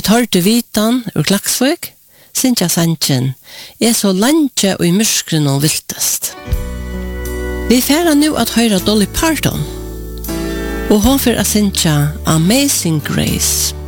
hørte Vitan ur Klaksvøk, Sintja Sanchen, så lanje og i myskren og viltest. Vi færa nu at høyra Dolly Parton, og hon for Sintja Amazing Grace.